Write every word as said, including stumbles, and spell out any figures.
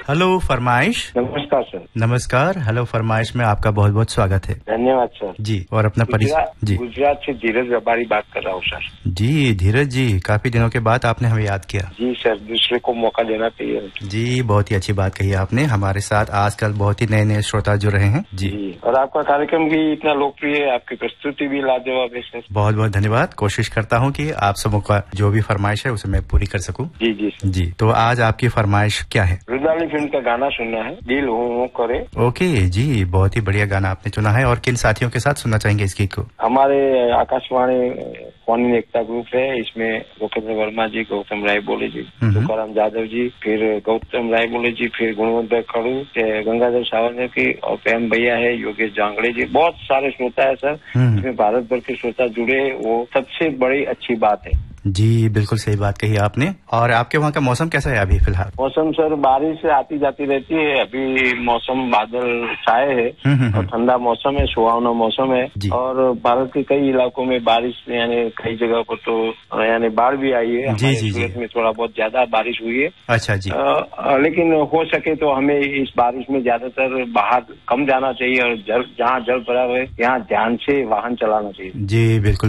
Hello फरमाइश। नमस्कार sir. नमस्कार। हेलो फरमाइश में आपका बहुत बहुत स्वागत है। धन्यवाद सर जी। और अपना परिचय। जी, गुजरात से धीरज रबारी बात कर रहा हूँ सर। जी धीरज जी, काफी दिनों के बाद आपने हमें याद किया। जी सर, दूसरे को मौका देना चाहिए। जी, बहुत ही अच्छी बात कही आपने। हमारे साथ आजकल बहुत ही नए नए श्रोता जुड़ रहे हैं। जी, जी। और आपका कार्यक्रम भी इतना लोकप्रिय है, आपकी प्रस्तुति भी लाजवाब है सर। बहुत बहुत धन्यवाद। कोशिश करता हूँ कि आप सबों का जो भी फरमाइश है उसे मैं पूरी कर सकूँ। जी जी सर। जी, तो आज आपकी फरमाइश क्या है? रुदाली फिल्म का गाना सुनना है, दिल हो हो करे। ओके जी, बहुत ही बढ़िया गाना आपने चुना है। और किन साथियों के साथ सुनना चाहेंगे इस गीत को? हमारे आकाशवाणी फोन एकता ग्रुप है, इसमें लोकेंद्र वर्मा जी, गौतम राय बोले जी, तुकाराम जाधव जी, फिर गौतम राय बोले जी, फिर गुणवंत खड़ू, गंगाधर सावरकर की, और प्रेम भैया है, योगेश जांगड़े जी, बहुत सारे श्रोता है सर। इसमें भारत भर के श्रोता जुड़े, वो सबसे बड़ी अच्छी बात है। जी, बिल्कुल सही बात कही आपने। और आपके वहाँ का मौसम कैसा है अभी फिलहाल? मौसम सर बारिश आती जाती रहती है। अभी मौसम बादल छाए है और ठंडा मौसम है, सुहावना मौसम है। और भारत के कई इलाकों में बारिश, यानी कई जगह पर तो यानी बाढ़ भी आई है। हमारे सूरत में थोड़ा बहुत ज्यादा बारिश हुई है। अच्छा जी। आ, लेकिन हो सके तो हमें इस बारिश में ज्यादातर बाहर कम जाना चाहिए, और जल जहाँ जल भरा है यहाँ ध्यान से वाहन चलाना चाहिए। जी बिल्कुल